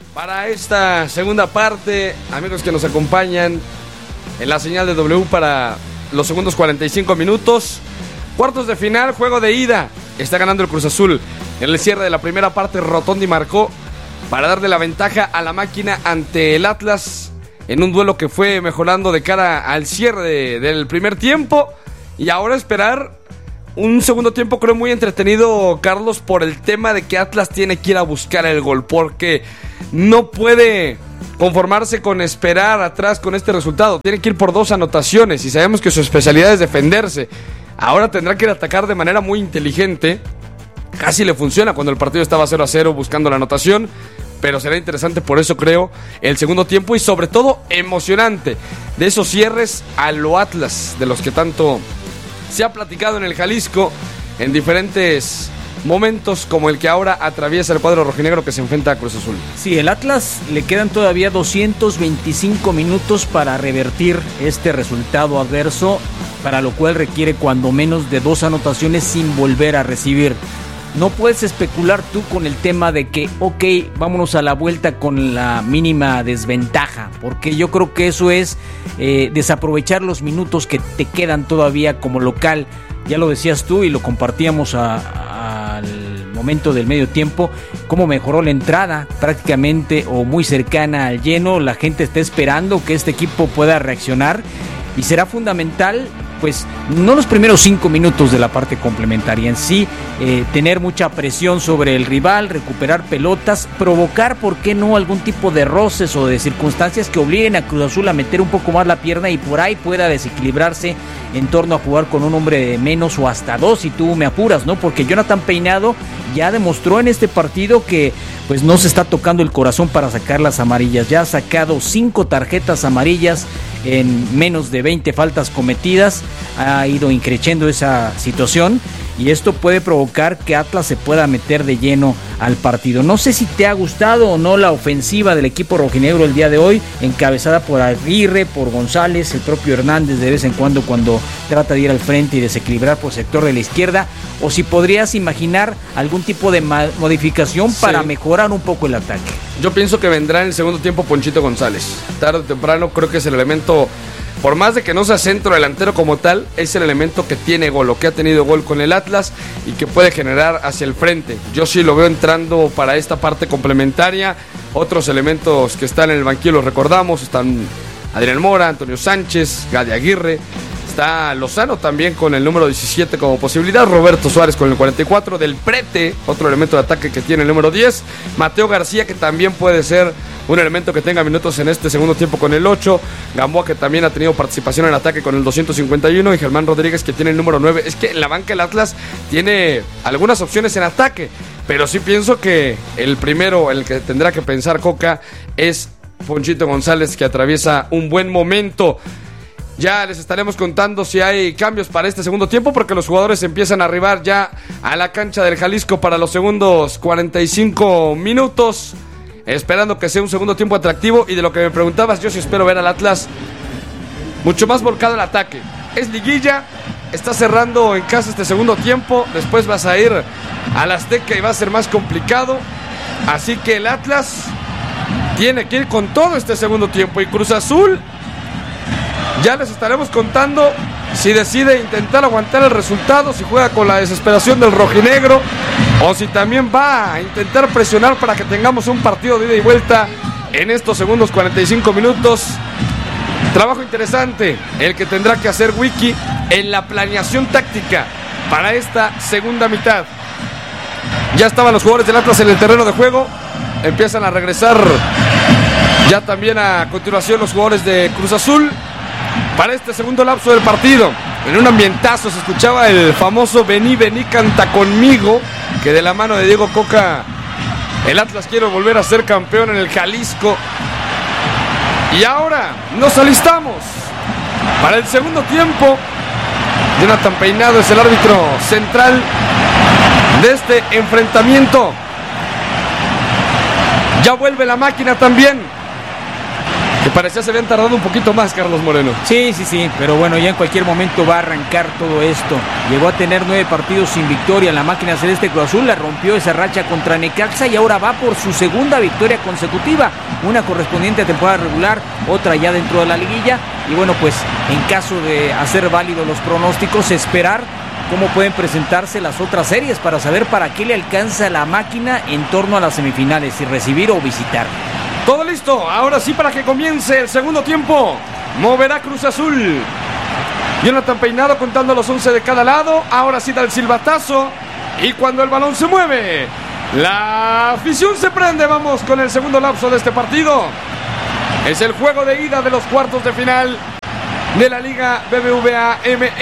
Para esta segunda parte, amigos que nos acompañan en la señal de W para los segundos 45 minutos. Cuartos de final, juego de ida. Está ganando el Cruz Azul. En el cierre de la primera parte, Rotondi marcó para darle la ventaja a la máquina ante el Atlas en un duelo que fue mejorando de cara al cierre del primer tiempo. Y ahora esperar un segundo tiempo, creo, muy entretenido, Carlos, por el tema de que Atlas tiene que ir a buscar el gol, porque no puede conformarse con esperar atrás con este resultado. Tiene que ir por 2 anotaciones y sabemos que su especialidad es defenderse. Ahora tendrá que ir a atacar de manera muy inteligente. Casi le funciona cuando el partido estaba 0-0 buscando la anotación, pero será interesante, por eso creo, el segundo tiempo y sobre todo emocionante de esos cierres a lo Atlas, de los que tanto se ha platicado en el Jalisco en diferentes momentos, como el que ahora atraviesa el cuadro rojinegro que se enfrenta a Cruz Azul. Sí, el Atlas le quedan todavía 225 minutos para revertir este resultado adverso, para lo cual requiere cuando menos de 2 anotaciones sin volver a recibir. No puedes especular tú con el tema de que, ok, vámonos a la vuelta con la mínima desventaja, porque yo creo que eso es desaprovechar los minutos que te quedan todavía como local. Ya lo decías tú y lo compartíamos al momento del medio tiempo, cómo mejoró la entrada prácticamente o muy cercana al lleno. La gente está esperando que este equipo pueda reaccionar y será fundamental, pues no los primeros 5 minutos de la parte complementaria en sí, tener mucha presión sobre el rival, recuperar pelotas, provocar, ¿por qué no?, algún tipo de roces o de circunstancias que obliguen a Cruz Azul a meter un poco más la pierna y por ahí pueda desequilibrarse en torno a jugar con un hombre de menos o hasta 2 si tú me apuras, ¿no? Porque Jonathan Peinado ya demostró en este partido que pues no se está tocando el corazón para sacar las amarillas. Ya ha sacado 5 tarjetas amarillas en menos de 20 faltas cometidas. Ha ido increciendo esa situación y esto puede provocar que Atlas se pueda meter de lleno al partido. No sé si te ha gustado o no la ofensiva del equipo rojinegro el día de hoy, encabezada por Aguirre, por González, el propio Hernández de vez en cuando trata de ir al frente y desequilibrar por sector de la izquierda, o si podrías imaginar algún tipo de modificación para mejorar un poco el ataque. Yo pienso que vendrá en el segundo tiempo Ponchito González. Tarde o temprano creo que es el elemento, por más de que no sea centro delantero como tal, es el elemento que tiene gol, o que ha tenido gol con el Atlas y que puede generar hacia el frente. Yo sí lo veo entrando para esta parte complementaria. Otros elementos que están en el banquillo los recordamos, están Adrián Mora, Antonio Sánchez, Gadi Aguirre, está Lozano también con el número 17 como posibilidad, Roberto Suárez con el 44, Del Prete, otro elemento de ataque que tiene el número 10, Mateo García, que también puede ser un elemento que tenga minutos en este segundo tiempo con el 8, Gamboa, que también ha tenido participación en ataque con el 251, y Germán Rodríguez, que tiene el número 9. Es que en la banca el Atlas tiene algunas opciones en ataque, pero sí pienso que el primero, el que tendrá que pensar Coca, es Ponchito González, que atraviesa un buen momento. Ya les estaremos contando si hay cambios para este segundo tiempo, porque los jugadores empiezan a arribar ya a la cancha del Jalisco para los segundos 45 minutos, esperando que sea un segundo tiempo atractivo. Y de lo que me preguntabas, yo sí espero ver al Atlas mucho más volcado al ataque. Es liguilla, está cerrando en casa este segundo tiempo, después vas a ir al Azteca y va a ser más complicado, así que el Atlas tiene que ir con todo este segundo tiempo. Y Cruz Azul, ya les estaremos contando si decide intentar aguantar el resultado, si juega con la desesperación del rojinegro, o si también va a intentar presionar para que tengamos un partido de ida y vuelta en estos segundos 45 minutos. Trabajo interesante el que tendrá que hacer Wiki en la planeación táctica para esta segunda mitad. Ya estaban los jugadores del Atlas en el terreno de juego, empiezan a regresar ya también a continuación los jugadores de Cruz Azul para este segundo lapso del partido. En un ambientazo se escuchaba el famoso vení, vení, canta conmigo, que de la mano de Diego Coca el Atlas quiere volver a ser campeón en el Jalisco. Y ahora nos alistamos para el segundo tiempo. Jonathan Peinado es el árbitro central de este enfrentamiento. Ya vuelve la máquina también, Que parecía se habían tardado un poquito más, Carlos Moreno. Sí, pero bueno, ya en cualquier momento va a arrancar todo esto. Llegó a tener 9 partidos sin victoria en la máquina celeste. Cruz Azul la rompió esa racha contra Necaxa y ahora va por su segunda victoria consecutiva, una correspondiente a temporada regular, otra ya dentro de la liguilla. Y bueno, pues en caso de hacer válidos los pronósticos, esperar cómo pueden presentarse las otras series para saber para qué le alcanza la máquina en torno a las semifinales, si recibir o visitar. Todo listo, ahora sí para que comience el segundo tiempo. Moverá Cruz Azul. Jonathan Peinado contando los 11 de cada lado. Ahora sí da el silbatazo. Y cuando el balón se mueve, la afición se prende. Vamos con el segundo lapso de este partido. Es el juego de ida de los cuartos de final de la Liga BBVA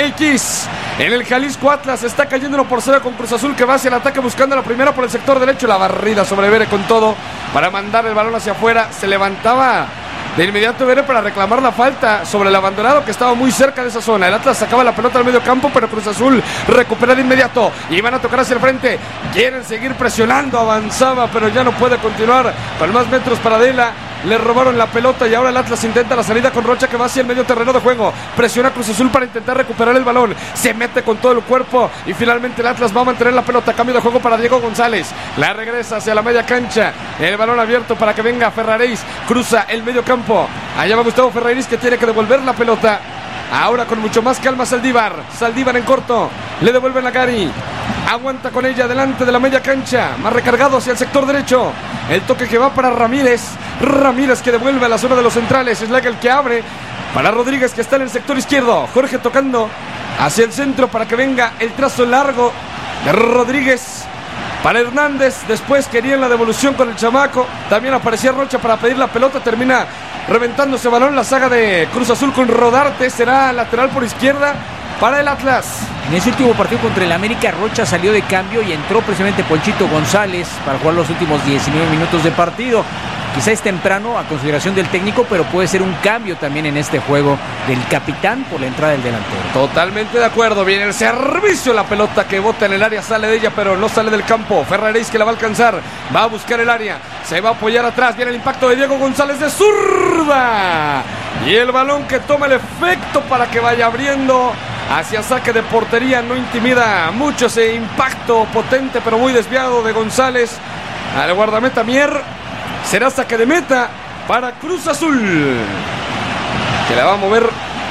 MX. En el Jalisco, Atlas está cayendo 1-0 con Cruz Azul, que va hacia el ataque buscando la primera por el sector derecho. La barrida sobre Vere con todo para mandar el balón hacia afuera. Se levantaba de inmediato Vere para reclamar la falta sobre el abandonado, que estaba muy cerca de esa zona. El Atlas sacaba la pelota al medio campo, pero Cruz Azul recupera de inmediato y van a tocar hacia el frente. Quieren seguir presionando, avanzaba, pero ya no puede continuar. Con más metros para Adela. Le robaron la pelota y ahora el Atlas intenta la salida con Rocha, que va hacia el medio terreno de juego. Presiona Cruz Azul para intentar recuperar el balón. Se mete con todo el cuerpo y finalmente el Atlas va a mantener la pelota. Cambio de juego para Diego González. La regresa hacia la media cancha. El balón abierto para que venga Ferraréis. Cruza el medio campo. Allá va Gustavo Ferraréis, que tiene que devolver la pelota. Ahora con mucho más calma Saldívar. Saldívar en corto. Le devuelven la Gary. Aguanta con ella delante de la media cancha. Más recargado hacia el sector derecho. El toque que va para Ramírez. Ramírez que devuelve a la zona de los centrales. Es el que abre para Rodríguez, que está en el sector izquierdo. Jorge tocando hacia el centro para que venga el trazo largo de Rodríguez. Para Hernández. Después querían la devolución con el chamaco. También aparecía Rocha para pedir la pelota. Termina reventándose balón la saga de Cruz Azul con Rodarte. Será lateral por izquierda para el Atlas. En ese último partido contra el América, Rocha salió de cambio y entró precisamente Ponchito González para jugar los últimos 19 minutos de partido. Quizá es temprano a consideración del técnico, pero puede ser un cambio también en este juego del capitán por la entrada del delantero. Totalmente de acuerdo. Viene el servicio, la pelota que bota en el área, sale de ella, pero no sale del campo. Ferraréis, que la va a alcanzar, va a buscar el área, se va a apoyar atrás. Viene el impacto de Diego González de zurda. Y el balón que toma el efecto para que vaya abriendo hacia saque de portería. No intimida mucho ese impacto potente, pero muy desviado de González al guardameta Mier. Será saque de meta para Cruz Azul, que la va a mover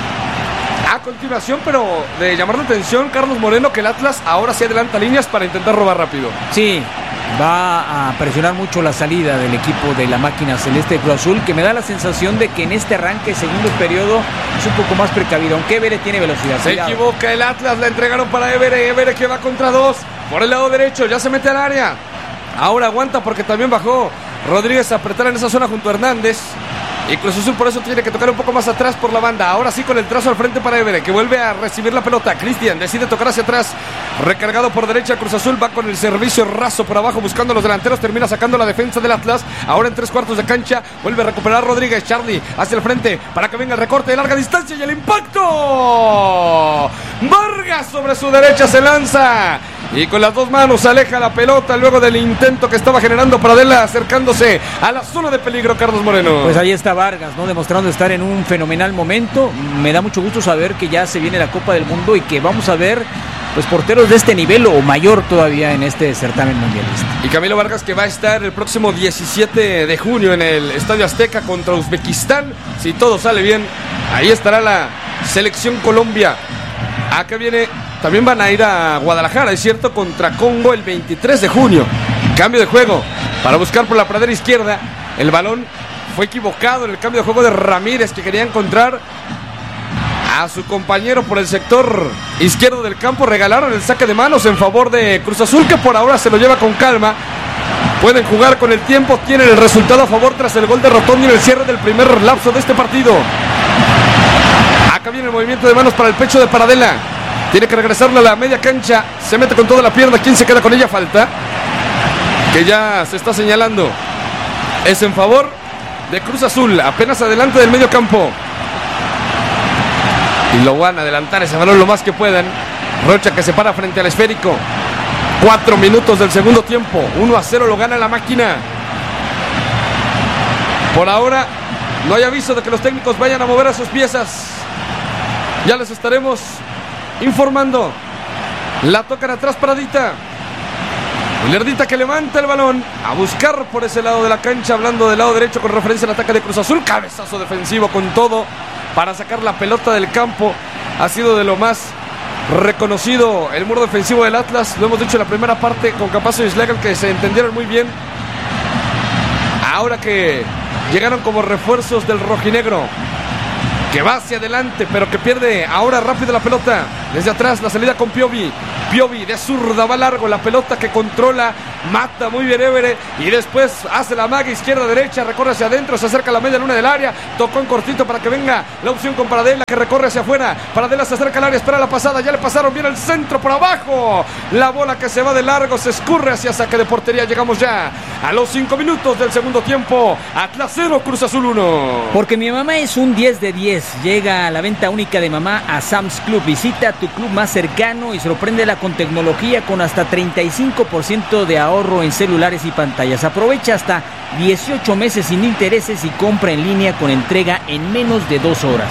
a continuación, pero de llamar la atención, Carlos Moreno, que el Atlas ahora sí adelanta líneas para intentar robar rápido. Sí, va a presionar mucho la salida del equipo de la máquina celeste de Cruz Azul, que me da la sensación de que en este arranque segundo periodo es un poco más precavido, aunque Évere tiene velocidad. Se equivoca el Atlas, la entregaron para Évere. Évere que va contra dos por el lado derecho, ya se mete al área. Ahora aguanta porque también bajó Rodríguez a apretar en esa zona junto a Hernández. Y Cruz Azul por eso tiene que tocar un poco más atrás por la banda. Ahora sí con el trazo al frente para Évere, que vuelve a recibir la pelota. Cristian decide tocar hacia atrás. Recargado por derecha Cruz Azul. Va con el servicio raso por abajo buscando a los delanteros. Termina sacando la defensa del Atlas. Ahora en 3/4 de cancha. Vuelve a recuperar Rodríguez. Charlie hacia el frente para que venga el recorte de larga distancia y el impacto. Vargas sobre su derecha se lanza. Y con las dos manos aleja la pelota luego del intento que estaba generando Pradella, acercándose a la zona de peligro, Carlos Moreno. Pues ahí está Vargas, ¿no? Demostrando estar en un fenomenal momento. Me da mucho gusto saber que ya se viene la Copa del Mundo y que vamos a ver pues porteros de este nivel o mayor todavía en este certamen mundialista. Y Camilo Vargas, que va a estar el próximo 17 de junio en el Estadio Azteca contra Uzbekistán. Si todo sale bien, ahí estará la selección Colombia. Acá viene, también van a ir a Guadalajara, es cierto, contra Congo el 23 de junio. Cambio de juego para buscar por la pradera izquierda. El balón fue equivocado en el cambio de juego de Ramírez, que quería encontrar a su compañero por el sector izquierdo del campo. Regalaron el saque de manos en favor de Cruz Azul, que por ahora se lo lleva con calma. Pueden jugar con el tiempo, tienen el resultado a favor tras el gol de Rotondi en el cierre del primer lapso de este partido. Acá viene el movimiento de manos para el pecho de Pradella. Tiene que regresarle a la media cancha. Se mete con toda la pierna. ¿Quién se queda con ella? Falta que ya se está señalando. Es en favor de Cruz Azul. Apenas adelante del medio campo. Y lo van a adelantar ese balón lo más que puedan. Rocha, que se para frente al esférico. 4 minutos del segundo tiempo. 1-0 lo gana la máquina. Por ahora No hay aviso de que los técnicos vayan a mover a sus piezas. Ya les estaremos informando. La tocan atrás paradita. Lerdita que levanta el balón a buscar por ese lado de la cancha, hablando del lado derecho con referencia al ataque de Cruz Azul. Cabezazo defensivo con todo para sacar la pelota del campo. Ha sido de lo más reconocido el muro defensivo del Atlas. Lo hemos dicho en la primera parte con Campazzo y Schlegel, que se entendieron muy bien. Ahora que llegaron como refuerzos del rojinegro, que va hacia adelante, pero que pierde ahora rápido la pelota. Desde atrás, la salida con Piovi. Piovi de zurda, va largo, la pelota que controla, mata muy bien Évere, y después hace la maga izquierda-derecha, recorre hacia adentro, se acerca a la media luna del área, tocó en cortito para que venga la opción con Paradela, que recorre hacia afuera. Paradela se acerca al área, espera la pasada, ya le pasaron bien el centro por abajo. La bola que se va de largo, se escurre hacia saque de portería. Llegamos ya a los 5 minutos del segundo tiempo. Atlas 0, Cruz Azul 1. Porque mi mamá es un 10 de 10. Llega a la venta única de mamá a Sam's Club. Visita tu club más cercano y sorpréndela con tecnología con hasta 35% de ahorro en celulares y pantallas. Aprovecha hasta 18 meses sin intereses y compra en línea con entrega en menos de 2 horas.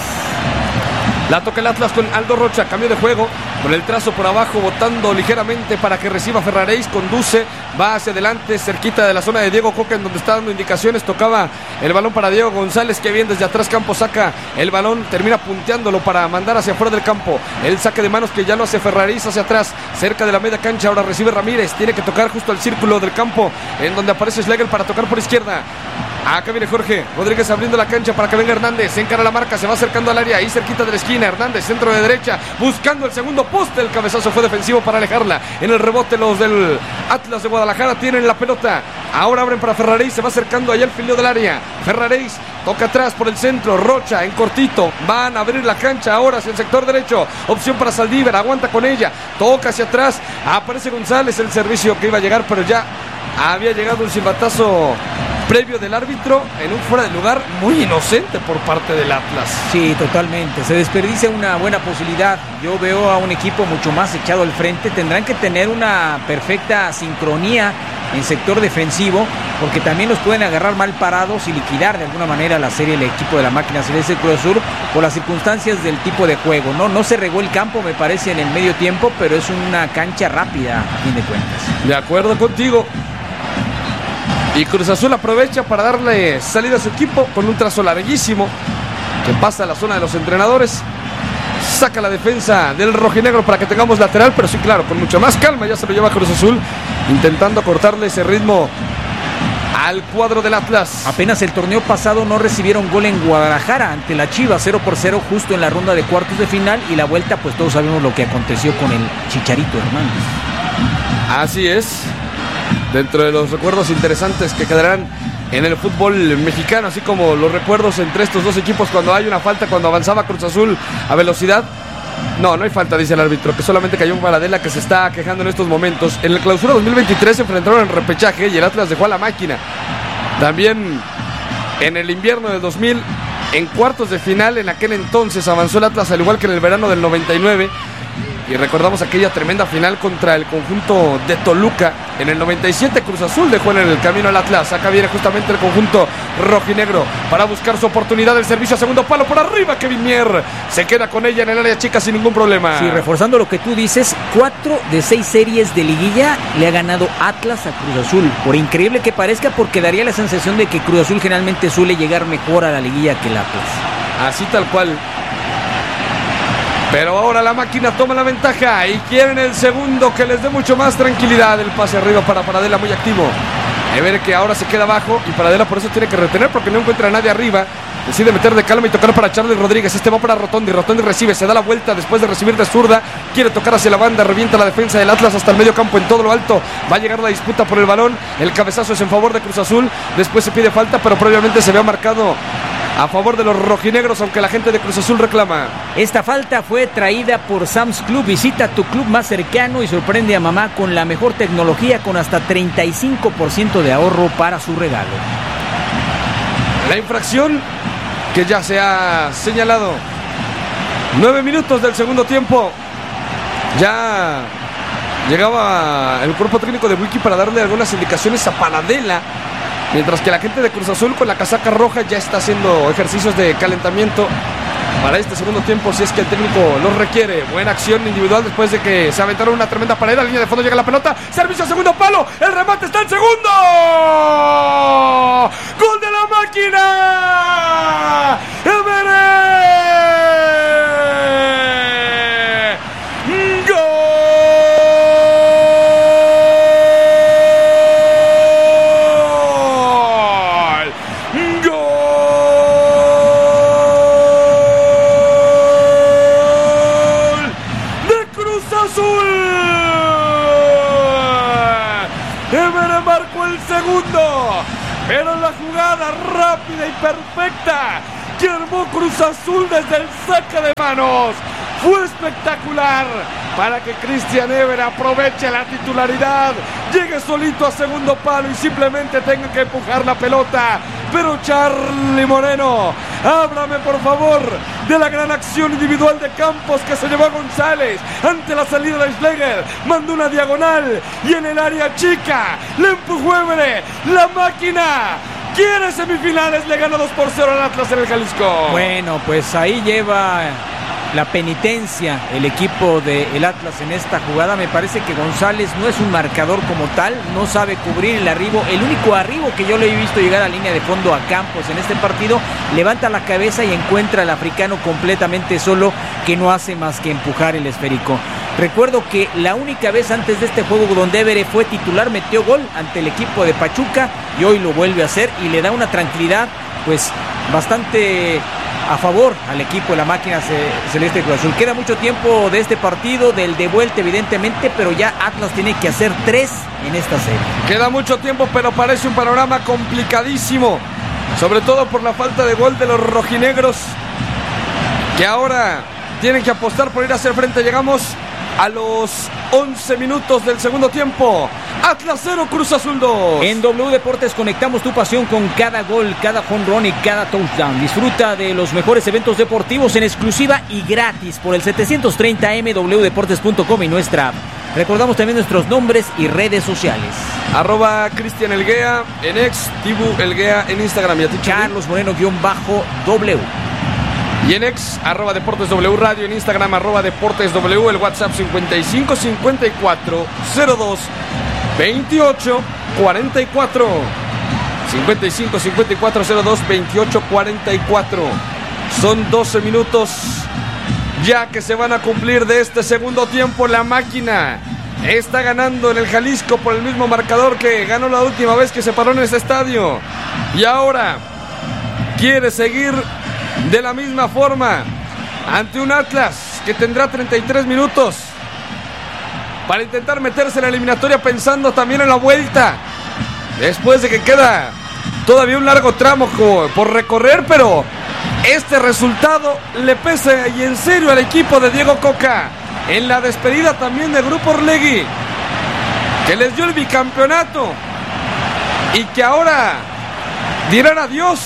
La toca el Atlas con Aldo Rocha, cambio de juego, con el trazo por abajo, botando ligeramente para que reciba Ferraréis, conduce, va hacia adelante, cerquita de la zona de Diego Coca, en donde está dando indicaciones, tocaba el balón para Diego González, que bien desde atrás Campos saca el balón, termina punteándolo para mandar hacia afuera del campo, el saque de manos que ya lo hace Ferraréis hacia atrás, cerca de la media cancha, ahora recibe Ramírez, tiene que tocar justo al círculo del campo, en donde aparece Schlegel para tocar por izquierda. Acá viene Jorge Rodríguez abriendo la cancha para que venga Hernández, se encara la marca, se va acercando al área, ahí cerquita de la esquina, Hernández, centro de derecha, buscando el segundo poste, el cabezazo fue defensivo para alejarla, en el rebote los del Atlas de Guadalajara tienen la pelota, ahora abren para Ferraréis, se va acercando allá al filo del área, Ferraréis toca atrás por el centro, Rocha en cortito, van a abrir la cancha ahora hacia el sector derecho, opción para Saldívar, aguanta con ella, toca hacia atrás, aparece González, el servicio que iba a llegar, pero ya había llegado un silbatazo previo del árbitro en un fuera de lugar muy inocente por parte del Atlas. Sí, totalmente, se desperdicia una buena posibilidad. Yo veo a un equipo mucho más echado al frente. Tendrán que tener una perfecta sincronía en sector defensivo, porque también los pueden agarrar mal parados y liquidar de alguna manera la serie el equipo de la máquina celeste Cruz Azul por las circunstancias del tipo de juego. No se regó el campo, me parece, en el medio tiempo, pero es una cancha rápida a fin de cuentas. De acuerdo contigo. Y Cruz Azul aprovecha para darle salida a su equipo con un trazo larguísimo que pasa a la zona de los entrenadores. Saca la defensa del rojinegro para que tengamos lateral, pero sí, claro, con mucha más calma. Ya se lo lleva Cruz Azul, intentando cortarle ese ritmo al cuadro del Atlas. Apenas el torneo pasado no recibieron gol en Guadalajara ante la Chivas, 0-0 justo en la ronda de cuartos de final, y la vuelta pues todos sabemos lo que aconteció con el Chicharito Hernández. Así es. Dentro de los recuerdos interesantes que quedarán en el fútbol mexicano, así como los recuerdos entre estos dos equipos cuando hay una falta, cuando avanzaba Cruz Azul a velocidad. No hay falta, dice el árbitro, que solamente cayó un Paradela, que se está quejando en estos momentos. En la clausura 2023 se enfrentaron en repechaje y el Atlas dejó a la máquina. También en el invierno del 2000, en cuartos de final, en aquel entonces avanzó el Atlas, al igual que en el verano del 99. Y recordamos aquella tremenda final contra el conjunto de Toluca. En el 97 Cruz Azul dejó en el camino al Atlas. Acá viene justamente el conjunto rojinegro para buscar su oportunidad. El servicio a segundo palo por arriba. Kevin Mier se queda con ella en el área chica sin ningún problema. Sí, reforzando lo que tú dices, 4 de 6 series de liguilla le ha ganado Atlas a Cruz Azul. Por increíble que parezca, porque daría la sensación de que Cruz Azul generalmente suele llegar mejor a la liguilla que el Atlas. Así tal cual. Pero ahora la máquina toma la ventaja y quieren el segundo que les dé mucho más tranquilidad. El pase arriba para Paradela, muy activo. Hay ver que ahora se queda abajo y Paradela por eso tiene que retener, porque no encuentra a nadie arriba. Decide meter de calma y tocar para Charlie Rodríguez. Este va para Rotondi. Rotondi recibe, se da la vuelta después de recibir de zurda. Quiere tocar hacia la banda, revienta la defensa del Atlas hasta el medio campo en todo lo alto. Va a llegar la disputa por el balón. El cabezazo es en favor de Cruz Azul. Después se pide falta, pero previamente se había marcado a favor de los rojinegros, aunque la gente de Cruz Azul reclama. Esta falta fue traída por Sam's Club. Visita tu club más cercano y sorprende a mamá con la mejor tecnología, con hasta 35% de ahorro para su regalo. La infracción que ya se ha señalado. 9 minutos del segundo tiempo. Ya llegaba el cuerpo técnico de Wiki para darle algunas indicaciones a Paradela. mientras que la gente de Cruz Azul con la casaca roja ya está haciendo ejercicios de calentamiento para este segundo tiempo, si es que el técnico los requiere. Buena acción individual después de que se aventaron una tremenda pared. A la línea de fondo llega la pelota. Servicio a segundo palo. El remate está en segundo. ¡Gol de la máquina! Pero la jugada rápida y perfecta que armó Cruz Azul desde el saque de manos fue espectacular para que Cristian Évera aproveche la titularidad, llegue solito a segundo palo y simplemente tenga que empujar la pelota. Pero Charly Moreno, háblame por favor de la gran acción individual de Campos que se llevó a González ante la salida de Schlegel, mandó una diagonal y en el área chica le empujó Évere. La máquina quiere semifinales, le gana 2-0 al Atlas en el Jalisco. Bueno, pues ahí lleva la penitencia el equipo del Atlas en esta jugada. Me parece que González no es un marcador como tal, no sabe cubrir el arribo. El único arribo que yo le he visto llegar a línea de fondo a Campos en este partido, levanta la cabeza y encuentra al africano completamente solo, que no hace más que empujar el esférico. Recuerdo que la única vez antes de este juego donde Évere fue titular, metió gol ante el equipo de Pachuca y hoy lo vuelve a hacer y le da una tranquilidad pues bastante a favor al equipo de la máquina celeste de Cruz Azul. Queda mucho tiempo de este partido, del de vuelta evidentemente, pero ya Atlas tiene que hacer 3 en esta serie. Queda mucho tiempo, pero parece un panorama complicadísimo, sobre todo por la falta de gol de los rojinegros, que ahora tienen que apostar por ir hacia el frente. Llegamos a los 11 minutos del segundo tiempo. Atlas 0, Cruz Azul 2. En W Deportes conectamos tu pasión con cada gol, cada home run y cada touchdown. Disfruta de los mejores eventos deportivos en exclusiva y gratis por el 730M, wdeportes.com y nuestra app. Recordamos también nuestros nombres y redes sociales. @Cristian Elguea en X, Tibu Elguea en Instagram. ¿Y a ti, Carlos Moreno_W. Y en X, @Deportes W Radio, en Instagram, @Deportes W, el WhatsApp 55 54 02 28 44. 55 54 02 28 44. Son 12 minutos ya que se van a cumplir de este segundo tiempo. La máquina está ganando en el Jalisco por el mismo marcador que ganó la última vez que se paró en este estadio. Y ahora quiere seguir de la misma forma ante un Atlas que tendrá 33 minutos para intentar meterse en la eliminatoria, pensando también en la vuelta, después de que queda todavía un largo tramo por recorrer. Pero este resultado le pesa y en serio al equipo de Diego Coca, en la despedida también de Grupo Orlegui, que les dio el bicampeonato y que ahora dirán adiós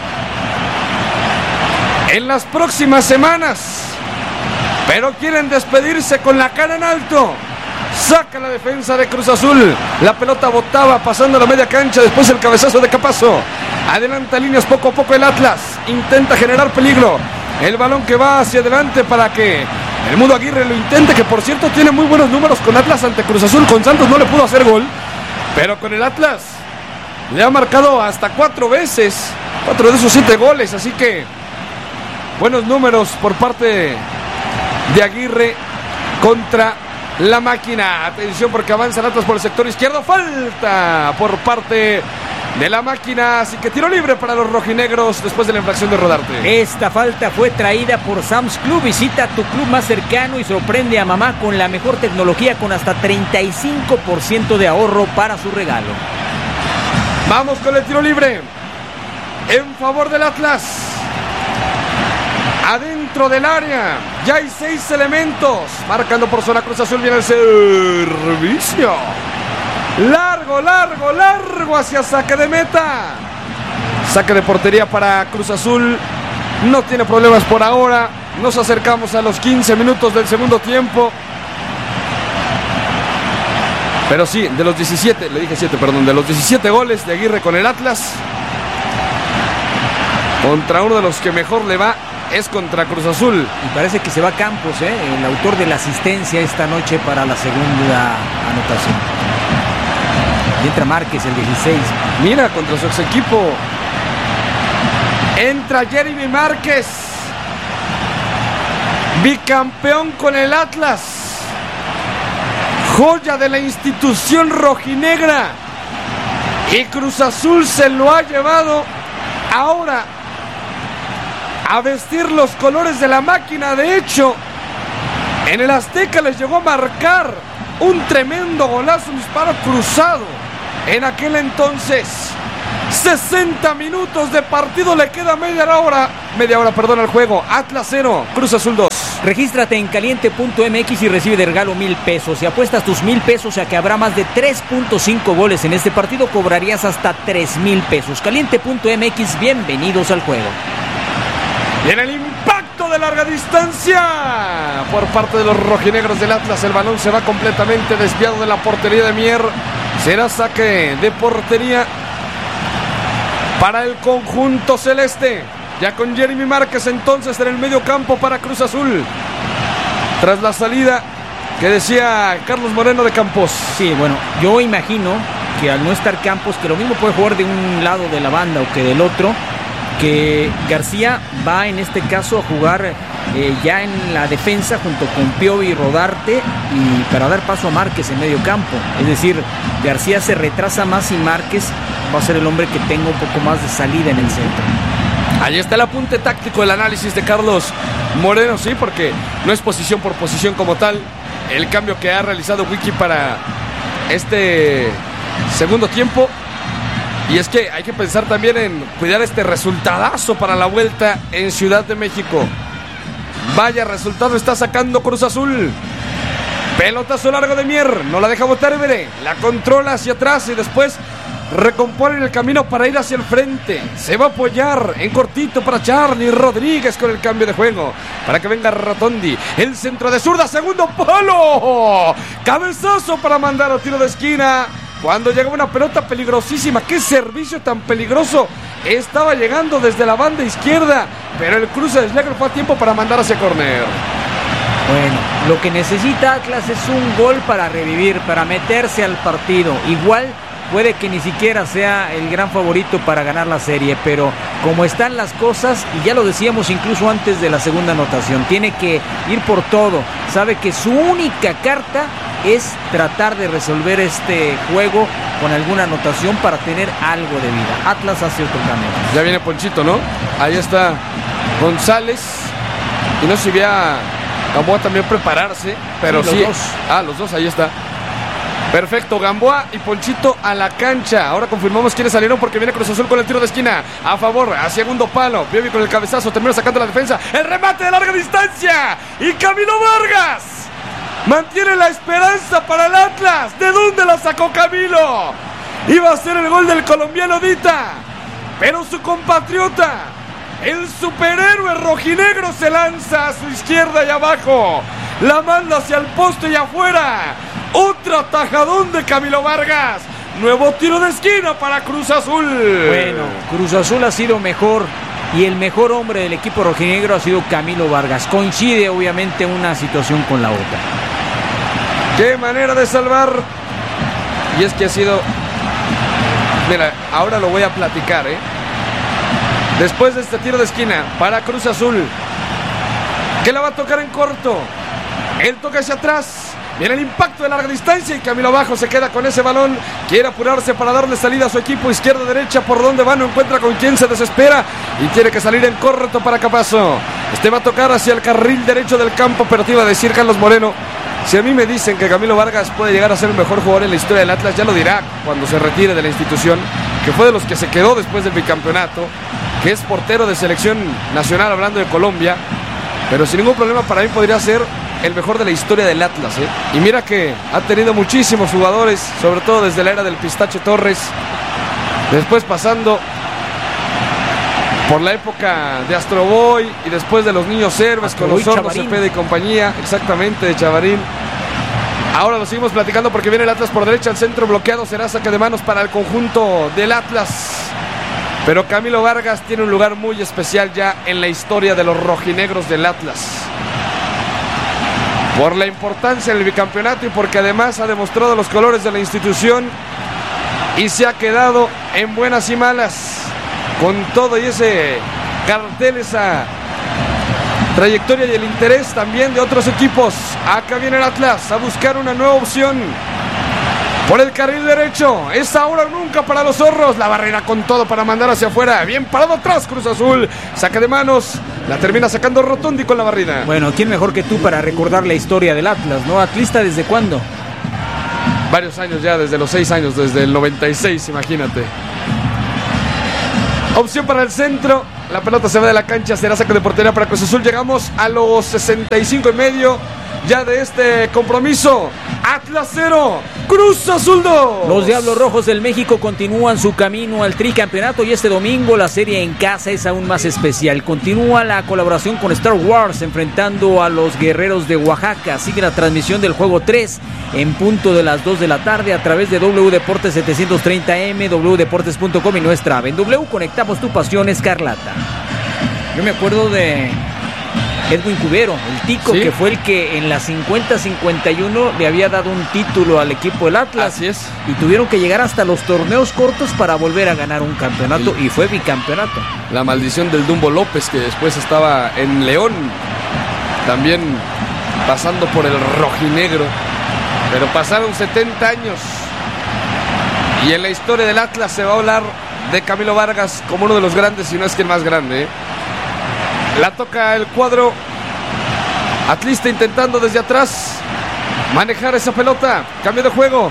en las próximas semanas, pero quieren despedirse con la cara en alto. Saca la defensa de Cruz Azul, la pelota botaba pasando la media cancha, después el cabezazo de Capazo, adelanta líneas poco a poco el Atlas, intenta generar peligro, el balón que va hacia adelante para que el Mudo Aguirre lo intente, que por cierto tiene muy buenos números con Atlas ante Cruz Azul. Con Santos no le pudo hacer gol, pero con el Atlas le ha marcado hasta 4 veces, 4 de esos 7 goles, así que buenos números por parte de Aguirre contra la máquina. Atención porque avanza el Atlas por el sector izquierdo. Falta por parte de la máquina, así que tiro libre para los rojinegros después de la infracción de Rodarte. Esta falta fue traída por Sam's Club. Visita tu club más cercano y sorprende a mamá con la mejor tecnología, con hasta 35% de ahorro para su regalo. Vamos con el tiro libre en favor del Atlas. Adentro del área ya hay 6 elementos marcando por zona. Cruz Azul, viene el servicio largo hacia saque de meta, saque de portería para Cruz Azul. No tiene problemas por ahora. Nos acercamos a los 15 minutos del segundo tiempo Pero sí, de los 17, le dije 7, perdón, de los 17 goles de Aguirre con el Atlas, contra uno de los que mejor le va es contra Cruz Azul. Y parece que se va Campos, el autor de la asistencia esta noche para la segunda anotación. Y entra Márquez, el 16. Mira, contra su ex equipo. Entra Jeremy Márquez, bicampeón con el Atlas, joya de la institución rojinegra, y Cruz Azul se lo ha llevado ahora a vestir los colores de la máquina. De hecho, en el Azteca les llegó a marcar un tremendo golazo, un disparo cruzado. En aquel entonces, 60 minutos de partido, le queda media hora al juego. Atlas 0, Cruz Azul 2. Regístrate en caliente.mx y recibe de regalo 1,000 pesos. Si apuestas tus 1,000 pesos a que habrá más de 3.5 goles en este partido, cobrarías hasta 3,000 pesos. Caliente.mx, bienvenidos al juego. Y en el impacto de larga distancia por parte de los rojinegros del Atlas, el balón se va completamente desviado de la portería de Mier. Será saque de portería para el conjunto celeste. Ya con Jeremy Márquez entonces en el medio campo para Cruz Azul, tras la salida que decía Carlos Moreno de Campos. Sí, bueno, yo imagino que al no estar Campos, que lo mismo puede jugar de un lado de la banda o que del otro, que García va en este caso a jugar ya en la defensa junto con Piovi y Rodarte, y para dar paso a Márquez en medio campo. Es decir, García se retrasa más y Márquez va a ser el hombre que tenga un poco más de salida en el centro. Ahí está el apunte táctico, el análisis de Carlos Moreno, sí, porque no es posición por posición como tal el cambio que ha realizado Wiki para este segundo tiempo. Y es que hay que pensar también en cuidar este resultadazo para la vuelta en Ciudad de México. Vaya resultado está sacando Cruz Azul. Pelotazo largo de Mier, no la deja botar Évere, la controla hacia atrás y después recompone el camino para ir hacia el frente. Se va a apoyar en cortito para Charly Rodríguez con el cambio de juego, para que venga Rotondi. El centro de zurda, segundo palo, cabezazo para mandar a tiro de esquina. Cuando llega una pelota peligrosísima, qué servicio tan peligroso estaba llegando desde la banda izquierda, pero el cruce de Schlager fue a tiempo para mandar hacia córner. Bueno, lo que necesita Atlas es un gol para revivir, para meterse al partido. Igual puede que ni siquiera sea el gran favorito para ganar la serie, pero como están las cosas, y ya lo decíamos incluso antes de la segunda anotación, tiene que ir por todo. Sabe que su única carta es tratar de resolver este juego con alguna anotación para tener algo de vida. Atlas hace otro cambio. Ya viene Ponchito, ¿no? Ahí está González. Y no se vea Gamboa también prepararse, pero sí. Los dos, ahí está. Perfecto, Gamboa y Ponchito a la cancha. Ahora confirmamos quiénes salieron porque viene Cruz Azul con el tiro de esquina. A favor, a segundo palo. Piovi con el cabezazo, termina sacando la defensa. El remate de larga distancia. Y Camilo Vargas mantiene la esperanza para el Atlas. ¿De dónde la sacó Camilo? Iba a ser el gol del colombiano Dita, pero su compatriota, el superhéroe rojinegro, se lanza a su izquierda y abajo. La manda hacia el poste y afuera. Otro atajadón de Camilo Vargas. Nuevo tiro de esquina para Cruz Azul. Bueno, Cruz Azul ha sido mejor y el mejor hombre del equipo rojinegro ha sido Camilo Vargas. Coincide obviamente una situación con la otra. Qué manera de salvar. Y es que ha sido... Mira, ahora lo voy a platicar, Después de este tiro de esquina para Cruz Azul, que la va a tocar en corto. El toque hacia atrás. Viene el impacto de larga distancia y Camilo abajo se queda con ese balón. Quiere apurarse para darle salida a su equipo. Izquierda-derecha, por donde va, no encuentra con quién, se desespera y tiene que salir en corto para Capazo. Este va a tocar hacia el carril derecho del campo, pero te iba a decir Carlos Moreno, si a mí me dicen que Camilo Vargas puede llegar a ser el mejor jugador en la historia del Atlas, ya lo dirá cuando se retire de la institución, que fue de los que se quedó después del bicampeonato, que es portero de selección nacional, hablando de Colombia, pero sin ningún problema para mí podría ser el mejor de la historia del Atlas, Y mira que ha tenido muchísimos jugadores, sobre todo desde la era del Pistache Torres, después pasando por la época de Astroboy y después de los Niños Héroes con los Sordos, Cepeda y compañía, exactamente, de Chavarín. Ahora lo seguimos platicando porque viene el Atlas por derecha, el centro bloqueado, será saque de manos para el conjunto del Atlas. Pero Camilo Vargas tiene un lugar muy especial ya en la historia de los rojinegros del Atlas. Por la importancia del bicampeonato y porque además ha demostrado los colores de la institución y se ha quedado en buenas y malas con todo y ese cartel, esa trayectoria y el interés también de otros equipos. Acá viene el Atlas a buscar una nueva opción por el carril derecho. Es ahora o nunca para los zorros. La barrera con todo para mandar hacia afuera. Bien parado atrás Cruz Azul. Saca de manos. La termina sacando Rotondi con la barrida. Bueno, ¿quién mejor que tú para recordar la historia del Atlas, no? ¿Atlista desde cuándo? Varios años ya, desde los 6 años, desde el 96, imagínate. Opción para el centro. La pelota se va de la cancha, será saque de portería para Cruz Azul. Llegamos a los 65 y medio ya de este compromiso. Atlas 0, Cruz Azul 2. Los Diablos Rojos del México continúan su camino al tricampeonato y este domingo la serie en casa es aún más especial. Continúa la colaboración con Star Wars enfrentando a los Guerreros de Oaxaca. Sigue la transmisión del juego 3 en punto de las 2 de la tarde a través de W Deportes 730M, wdeportes.com y nuestra app. En W conectamos tu pasión escarlata. Yo me acuerdo de Edwin Cubero, el Tico, ¿sí?, que fue el que en la 50-51 le había dado un título al equipo del Atlas. Así es. Y tuvieron que llegar hasta los torneos cortos para volver a ganar un campeonato, y fue bicampeonato. La maldición del Dumbo López, que después estaba en León, también pasando por el rojinegro. Pero pasaron 70 años y en la historia del Atlas se va a hablar de Camilo Vargas como uno de los grandes, si no es que el más grande, ¿eh? La toca el cuadro atlista intentando desde atrás manejar esa pelota. Cambio de juego.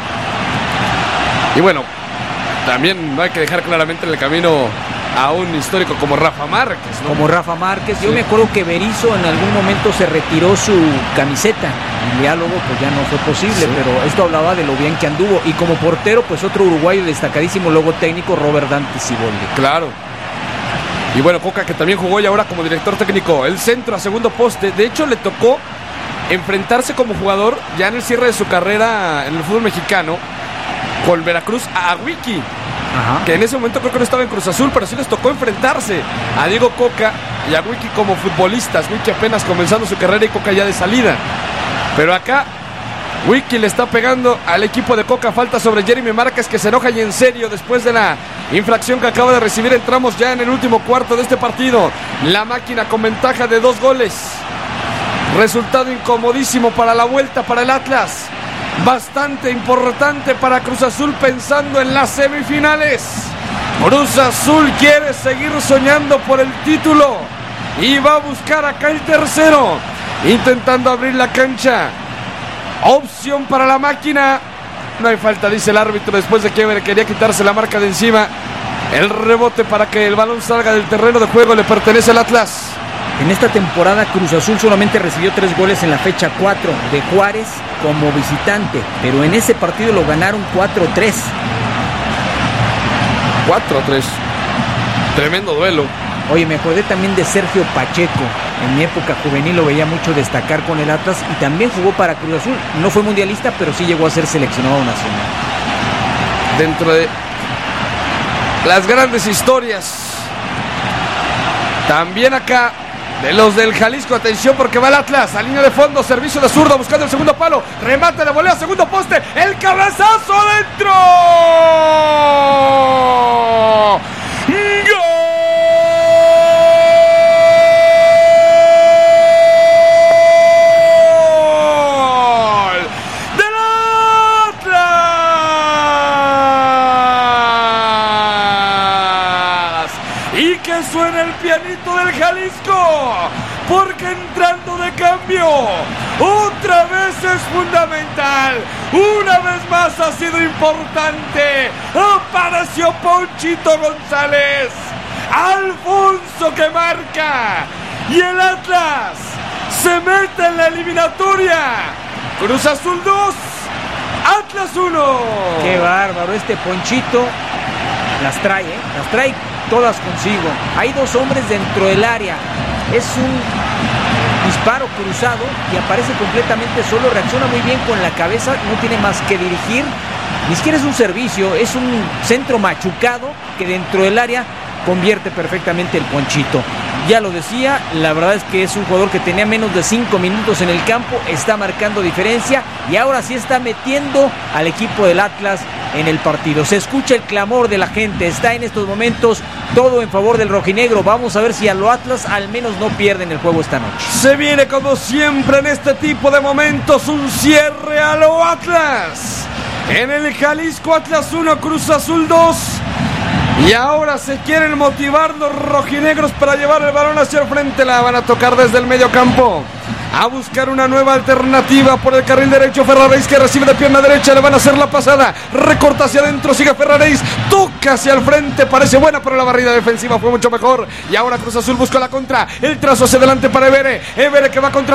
Y bueno, también no hay que dejar claramente en el camino a un histórico como Rafa Márquez, ¿no? Como Rafa Márquez. Sí. Yo me acuerdo que Berizzo en algún momento se retiró su camiseta. El diálogo pues ya no fue posible, sí, pero esto hablaba de lo bien que anduvo. Y como portero, pues otro uruguayo destacadísimo, luego técnico, Robert Dante Siboldi. Claro. Y bueno, Coca, que también jugó y ahora como director técnico. El centro a segundo poste. De hecho, le tocó enfrentarse como jugador ya en el cierre de su carrera en el fútbol mexicano con Veracruz a Wiki. Ajá. Que en ese momento creo que no estaba en Cruz Azul, pero sí les tocó enfrentarse a Diego Coca y a Wiki como futbolistas. Wiki apenas comenzando su carrera y Coca ya de salida. Pero acá Wiki le está pegando al equipo de Coca. Falta sobre Jeremy Márquez, que se enoja y en serio después de la infracción que acaba de recibir. Entramos ya en el último cuarto de este partido. La máquina con ventaja de 2 goles. Resultado incomodísimo para la vuelta para el Atlas. Bastante importante para Cruz Azul pensando en las semifinales. Cruz Azul quiere seguir soñando por el título y va a buscar acá el tercero, intentando abrir la cancha. Opción para la máquina. No hay falta, dice el árbitro, después de que quería quitarse la marca de encima. El rebote para que el balón salga del terreno de juego le pertenece al Atlas. En esta temporada Cruz Azul solamente recibió 3 goles en la fecha 4 de Juárez como visitante, pero en ese partido lo ganaron 4-3. 4-3. Tremendo duelo. Oye, me acordé también de Sergio Pacheco. En mi época juvenil lo veía mucho destacar con el Atlas y también jugó para Cruz Azul. No fue mundialista, pero sí llegó a ser seleccionado nacional. Dentro de las grandes historias, también acá de los del Jalisco, atención porque va el Atlas a línea de fondo, servicio de zurda buscando el segundo palo, remate de volea, segundo poste, el cabezazo adentro. ¡Gol! ¡Del Atlas! Y que suena el pianito del Jalisco, porque entrando de cambio, otra vez es fundamental, una vez más ha sido importante, apareció Ponchito González, Alfonso que marca, y el Atlas se mete en la eliminatoria. Cruz Azul 2, Atlas 1. Qué bárbaro, este Ponchito las trae todas consigo. Hay 2 hombres dentro del área. Es un disparo cruzado y aparece completamente solo, reacciona muy bien con la cabeza, no tiene más que dirigir, ni siquiera es un servicio, es un centro machucado que dentro del área convierte perfectamente el Ponchito. Ya lo decía, la verdad es que es un jugador que tenía menos de 5 minutos en el campo, está marcando diferencia y ahora sí está metiendo al equipo del Atlas en el partido. Se escucha el clamor de la gente, está en estos momentos todo en favor del rojinegro. Vamos a ver si a los Atlas al menos no pierden el juego esta noche. Se viene como siempre en este tipo de momentos un cierre a lo Atlas. En el Jalisco, Atlas 1, Cruz Azul 2. Y ahora se quieren motivar los rojinegros para llevar el balón hacia el frente. La van a tocar desde el medio campo. A buscar una nueva alternativa por el carril derecho. Ferraréis que recibe de pierna derecha. Le van a hacer la pasada. Recorta hacia adentro. Sigue Ferraréis. Toca hacia el frente. Parece buena, pero la barrida defensiva fue mucho mejor. Y ahora Cruz Azul busca la contra. El trazo hacia adelante para Evere. Evere que va contra